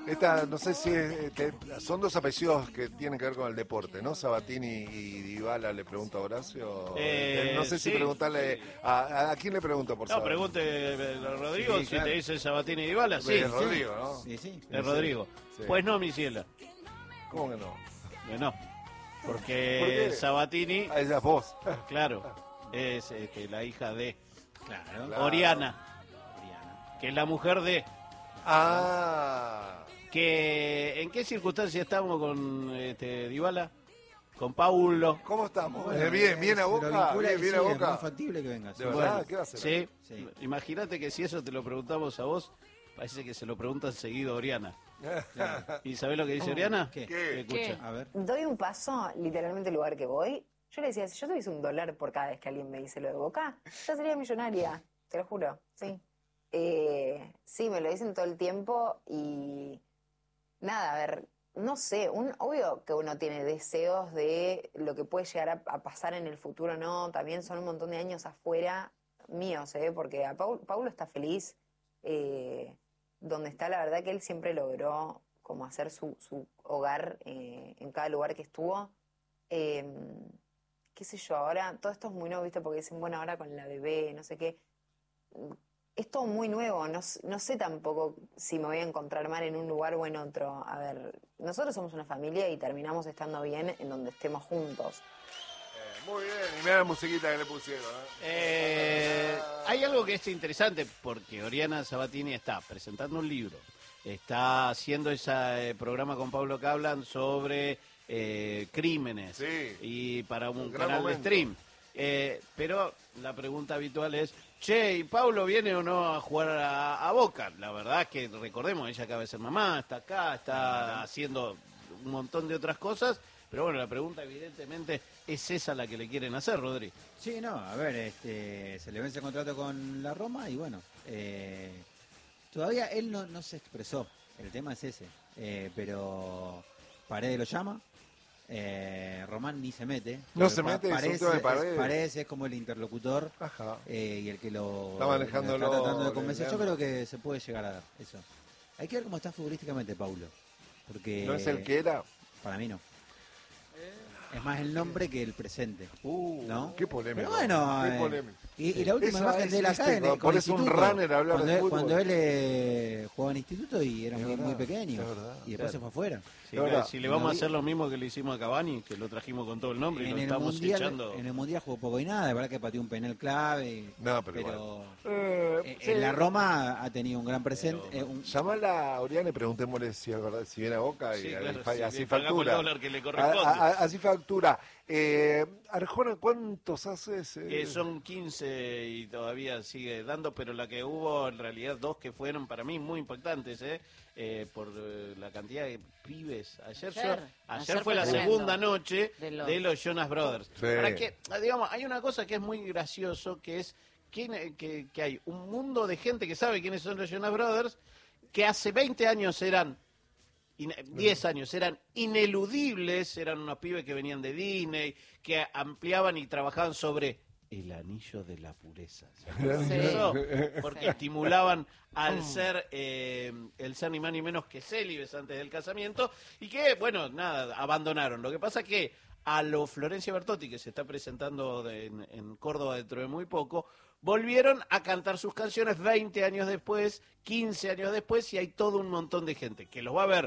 Esta, no sé si son dos apellidos que tienen que ver con el deporte, ¿no? Sabatini y Dybala, le pregunto a Horacio. No sé si Sí. preguntarle. ¿A quién le pregunto por No, Sabatini? pregunte Rodrigo Sí, si claro. te dice Sabatini y Dybala. Sí, Es Rodrigo, ¿no? Sí, sí. es Rodrigo. Sí. Pues no, mi ciela. ¿Cómo que no? No. ¿Por Porque qué? Sabatini, Esa es vos. claro, es la hija de Claro. Claro. Oriana, Oriana. que es la mujer de... Ah. ¿En qué circunstancia estamos con Dybala? Con Paulo. ¿Cómo estamos? Bueno, ¿Bien a se lo Boca? vincula y ¿Bien sí, a es muy Boca? factible que venga. ¿De Sí. verdad? Bueno, ¿Qué va a hacer? Sí. Sí. Imagínate que si eso te lo preguntamos a vos, parece que se lo preguntan seguido a Oriana. Claro. ¿Y sabés lo que dice Oriana? ¿Qué? ¿Qué? Escucha. A ver. Doy un paso, literalmente el lugar que voy. Yo le decía, si yo tuviese $1 por cada vez que alguien me dice lo de Boca, ya sería millonaria, te lo juro, sí. Sí, me lo dicen todo el tiempo y nada, a ver, no sé, obvio que uno tiene deseos de lo que puede llegar a pasar en el futuro, ¿no? También son un montón de años afuera míos, porque Paulo está feliz donde está, la verdad que él siempre logró como hacer su hogar en cada lugar que estuvo. Qué sé yo, ahora todo esto es muy nuevo, ¿viste? Porque dicen, bueno, ahora con la bebé, no sé qué. Es todo muy nuevo, no sé tampoco si me voy a encontrar mal en un lugar o en otro. A ver, nosotros somos una familia y terminamos estando bien en donde estemos juntos. Muy bien, y mirá la musiquita que le pusieron. Hay algo que es interesante porque Oriana Sabatini está presentando un libro, está haciendo ese programa con Pablo Cablan sobre crímenes Sí. y para un Un gran canal momento. de stream. Pero la pregunta habitual es, che, ¿y Pablo viene o no a jugar a Boca? La verdad es que recordemos, ella acaba de ser mamá, está acá, está haciendo un montón de otras cosas. Pero bueno, la pregunta evidentemente es esa la que le quieren hacer, Rodri. Sí, no, a ver, se le vence el contrato con la Roma y bueno, todavía él no se expresó, el tema es ese, pero Paredes lo llama, Román ni se mete. No porque se mete, es un Paredes, tema de Paredes. Paredes es como el interlocutor Ajá. y el que lo Está manejándolo, está tratando de convencer. Yo Leandro. creo que se puede llegar a dar eso. Hay que ver cómo está futbolísticamente Paulo, porque ¿No es el que era? para mí no. Es más el nombre que el presente. ¿No? Qué polémico. Pero bueno, Qué polémico. y la última Esa imagen es, de él acá viste, en cuando con pones un instituto, runner a hablar de fútbol. cuando él jugaba en instituto y era Es muy, verdad, muy pequeño. es verdad. Y después Claro. se fue afuera. Si, Es verdad. si le vamos a hacer lo mismo que le hicimos a Cavani, que lo trajimos con todo el nombre y En lo el, estamos mundial, echando. en el Mundial jugó poco y nada, de verdad que pateó un penal clave. No, pero sí. en la Roma ha tenido un gran presente. Pero- Llamala a Oriana y preguntémosle si es verdad, si viene a Boca y Sí, claro, así si pagamos el factura. dólar que le corresponde. Así factura. Arjona, ¿cuántos haces? Son 15 y todavía sigue dando, pero la que hubo en realidad 2 que fueron para mí muy impactantes, por la cantidad de pibes. Ayer Ayer fue la tremendo. segunda noche De los- los Jonas Brothers. Sí. Para que, digamos, hay una cosa que es muy gracioso, que es que hay un mundo de gente que sabe quiénes son los Jonas Brothers, que hace 20 años eran 10 años, eran ineludibles, eran unos pibes que venían de Disney, que ampliaban y trabajaban sobre el anillo de la pureza. ¿Se acuerdan de Sí. eso? Porque estimulaban al ser, el ser ni más ni menos que célibes antes del casamiento, y que, bueno, nada, abandonaron. Lo que pasa que a lo Florencia Bertotti, que se está presentando en Córdoba dentro de muy poco, volvieron a cantar sus canciones 20 años después, 15 años después, y hay todo un montón de gente que los va a ver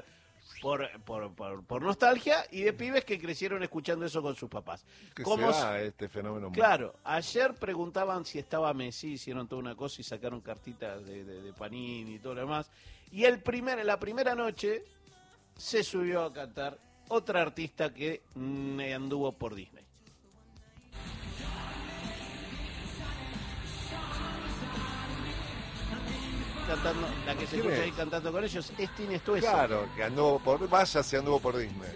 por nostalgia y de pibes que crecieron escuchando eso con sus papás. Que Como se va este fenómeno. Claro, ayer preguntaban si estaba Messi, hicieron toda una cosa y sacaron cartitas de Panini y todo lo demás. Y la primera noche se subió a cantar otra artista que anduvo por Disney. Cantando, la que se ¿Quién escucha es? ahí cantando con ellos es Tini Stuessy. Claro, que anduvo por. Vaya, se anduvo por Disney.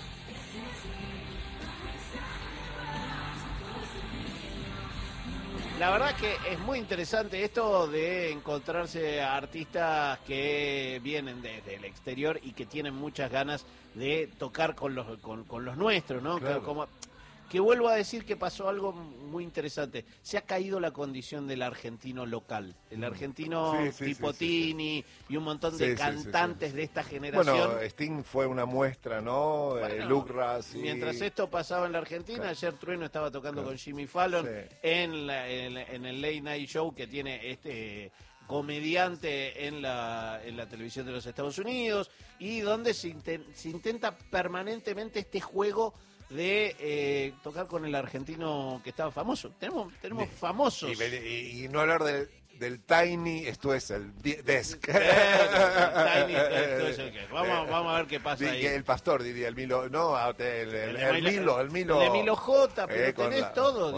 La verdad que es muy interesante esto de encontrarse a artistas que vienen desde el exterior y que tienen muchas ganas de tocar con los nuestros, ¿no? Claro. que vuelvo a decir que pasó algo muy interesante. Se ha caído la condición del argentino local. El argentino tipo Tini y un montón de cantantes de esta generación. Bueno, Sting fue una muestra, ¿no? Bueno, Luke Raz. mientras esto pasaba en la Argentina, ayer Trueno estaba tocando con Jimmy Fallon en el Late Night Show que tiene este comediante en la televisión de los Estados Unidos, y donde se intenta permanentemente este juego de tocar con el argentino que estaba famoso. Tenemos famosos. Y no hablar del Tiny, esto es el Desk. Tiny, esto es el que. Vamos a ver qué pasa ahí. El pastor diría, el Milo, no, el Milo. El de Milo J, pero tenés todo,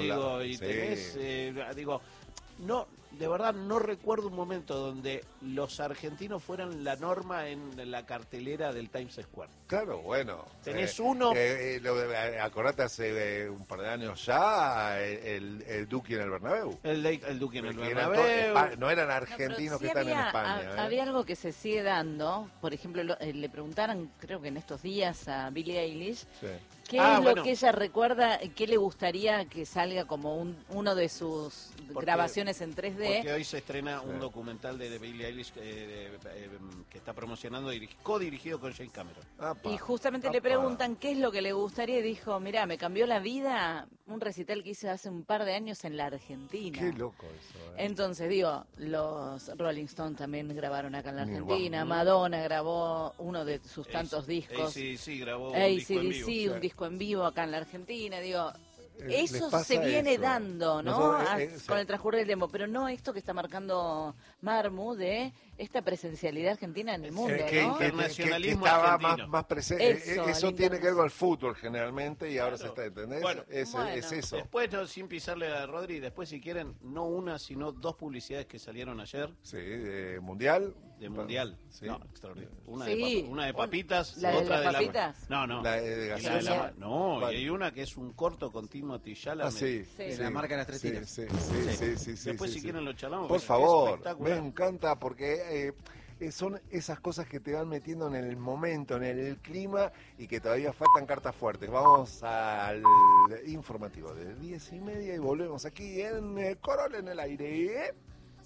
no, de verdad no recuerdo un momento donde los argentinos fueran la norma en la cartelera del Times Square. Claro, bueno. Tenés uno. Acordate hace un par de años ya, el Duki en el Bernabéu. El Duki en el Bernabéu. No eran argentinos que están en España. Había algo que se sigue dando. Por ejemplo, le preguntaron, creo que en estos días, a Billie Eilish. ¿Qué es lo que ella recuerda? ¿Qué le gustaría que salga como uno de sus grabaciones en 3D? Porque hoy se estrena un documental de Billie Eilish que está promocionando, co-dirigido con James Cameron. Y justamente le preguntan qué es lo que le gustaría y dijo, mirá, me cambió la vida un recital que hice hace un par de años en la Argentina. Qué loco eso. Entonces, los Rolling Stones también grabaron acá en la Argentina, Madonna grabó uno de sus tantos discos. Sí, grabó un disco en vivo acá en la Argentina, eso se viene dando, ¿no? Con el transcurso del tiempo, pero no esto que está marcando Marmu de esta presencialidad argentina en el mundo, ¿no? El nacionalismo estaba argentino. más presente. Eso tiene que ver con el fútbol generalmente y ahora se está, ¿entendés? Bueno, es eso. Después, sin pisarle a Rodri, después si quieren, no una, sino 2 publicidades que salieron ayer. Sí, de Mundial. De Mundial. Sí. No, extraordinario. Una de papitas, papitas, ¿la otra de las papitas? No. La de gaseosa. Y hay una que es un corto con Timothy Chalamet. Sí. La marca de las 3 tiras. Sí. Después si quieren lo charlamos. Por favor, me encanta porque son esas cosas que te van metiendo en el momento, en el clima y que todavía faltan cartas fuertes. Vamos al informativo de 10:30 y volvemos aquí en Corol en el aire.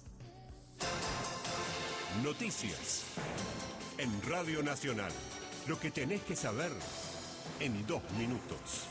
Noticias en Radio Nacional. Lo que tenés que saber en 2 minutos.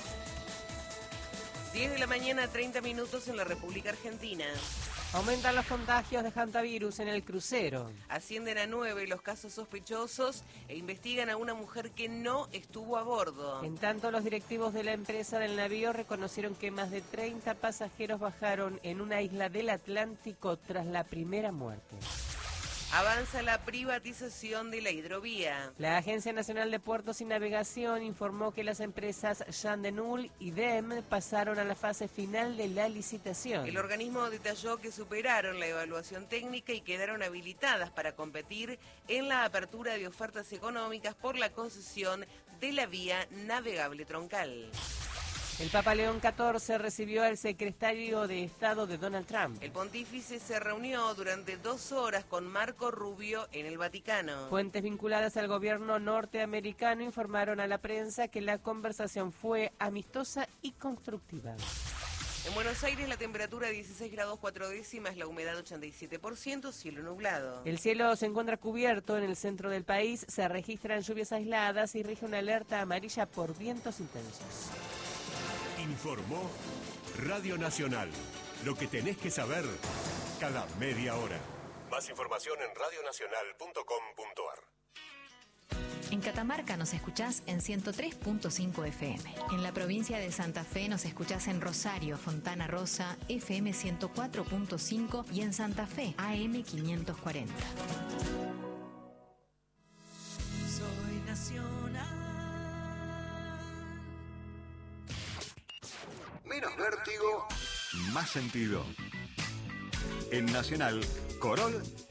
10 de la mañana, 30 minutos en la República Argentina. Aumentan los contagios de hantavirus en el crucero. Ascienden a 9 los casos sospechosos e investigan a una mujer que no estuvo a bordo. En tanto, los directivos de la empresa del navío reconocieron que más de 30 pasajeros bajaron en una isla del Atlántico tras la primera muerte. Avanza la privatización de la hidrovía. La Agencia Nacional de Puertos y Navegación informó que las empresas Jean de Null y DEM pasaron a la fase final de la licitación. El organismo detalló que superaron la evaluación técnica y quedaron habilitadas para competir en la apertura de ofertas económicas por la concesión de la vía navegable troncal. El Papa León XIV recibió al secretario de Estado de Donald Trump. El pontífice se reunió durante 2 horas con Marco Rubio en el Vaticano. Fuentes vinculadas al gobierno norteamericano informaron a la prensa que la conversación fue amistosa y constructiva. En Buenos Aires la temperatura 16 grados 4 décimas, la humedad 87%, cielo nublado. El cielo se encuentra cubierto en el centro del país, se registran lluvias aisladas y rige una alerta amarilla por vientos intensos. Informó Radio Nacional. Lo que tenés que saber cada media hora. Más información en radionacional.com.ar. En Catamarca nos escuchás en 103.5 FM. En la provincia de Santa Fe nos escuchás en Rosario, Fontana Rosa, FM 104.5 y en Santa Fe, AM 540. Soy nacional. Menos vértigo, más sentido. En Nacional, Corol